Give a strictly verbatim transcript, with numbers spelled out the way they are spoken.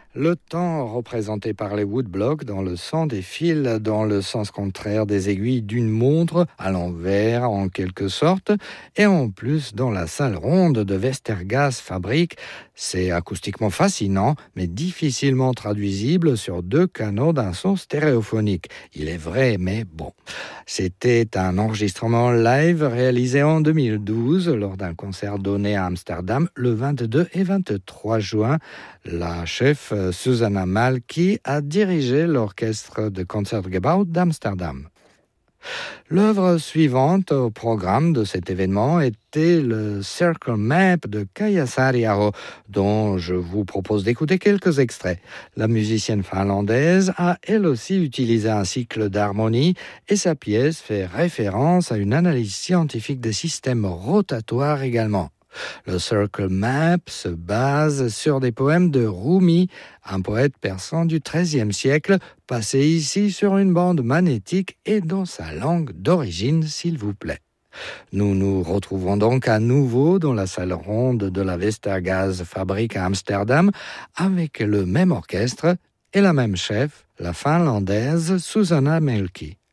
Le temps représenté par les woodblocks dans le son des fils dans le sens contraire des aiguilles d'une montre, à l'envers en quelque sorte, et en plus dans la salle ronde de Westergas Fabrik. C'est acoustiquement fascinant, mais difficilement traduisible sur deux canaux d'un son stéréophonique. Il est vrai, mais bon. C'était un enregistrement live réalisé en deux mille douze lors d'un concert donné à Amsterdam le vingt-deux et vingt-trois juin. La chef Susanna Malki a dirigé l'orchestre de Concertgebouw d'Amsterdam. L'œuvre suivante au programme de cet événement était le Circle Map de Kaija Saariaho, dont je vous propose d'écouter quelques extraits. La musicienne finlandaise a elle aussi utilisé un cycle d'harmonie et sa pièce fait référence à une analyse scientifique des systèmes rotatoires également. Le Circle Map se base sur des poèmes de Rumi, un poète persan du treizième siècle, passé ici sur une bande magnétique et dans sa langue d'origine, s'il vous plaît. Nous nous retrouvons donc à nouveau dans la salle ronde de la Westergas Fabrik à Amsterdam, avec le même orchestre et la même chef, la finlandaise Susanna Malki.